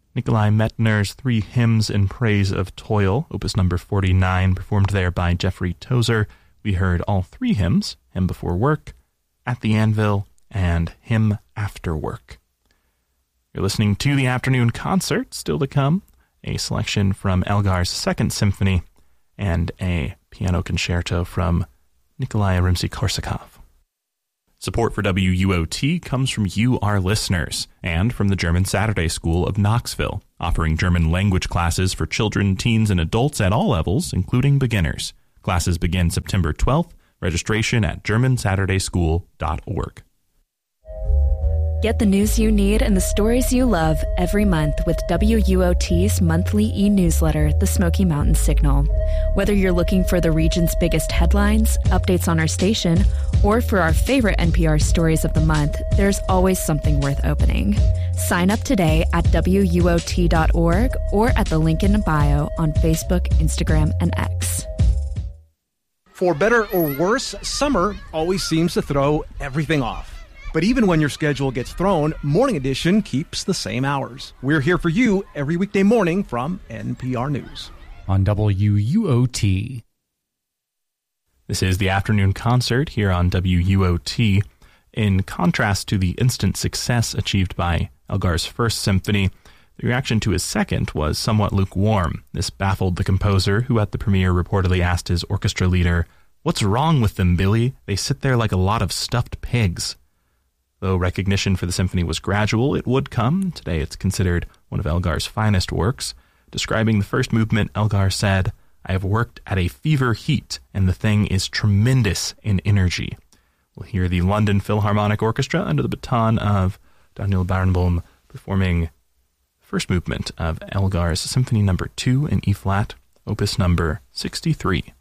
Nikolai Metner's Three Hymns in Praise of Toil, opus number 49, performed there by Jeffrey Tozer. We heard all three hymns, Hymn Before Work, At the Anvil, and Hymn After Work. You're listening to the afternoon concert, still to come, a selection from Elgar's Second Symphony, and a piano concerto from Nikolai Rimsky-Korsakov. Support for WUOT comes from you, our listeners, and from the German Saturday School of Knoxville, offering German language classes for children, teens, and adults at all levels, including beginners. Classes begin September 12th. Registration at GermanSaturdaySchool.org. Get the news you need and the stories you love every month with WUOT's monthly e-newsletter, The Smoky Mountain Signal. Whether you're looking for the region's biggest headlines, updates on our station, or for our favorite NPR stories of the month, there's always something worth opening. Sign up today at WUOT.org or at the link in bio on Facebook, Instagram, and X. For better or worse, summer always seems to throw everything off. But even when your schedule gets thrown, Morning Edition keeps the same hours. We're here for you every weekday morning from NPR News. On WUOT. This is the afternoon concert here on WUOT. In contrast to the instant success achieved by Elgar's First Symphony, the reaction to his second was somewhat lukewarm. This baffled the composer, who at the premiere reportedly asked his orchestra leader, "What's wrong with them, Billy? They sit there like a lot of stuffed pigs." Though recognition for the symphony was gradual, it would come. Today it's considered one of Elgar's finest works. Describing the first movement, Elgar said, "I have worked at a fever heat, and the thing is tremendous in energy." We'll hear the London Philharmonic Orchestra under the baton of Daniel Barenboim performing the first movement of Elgar's Symphony No. 2 in E-flat, opus number 63.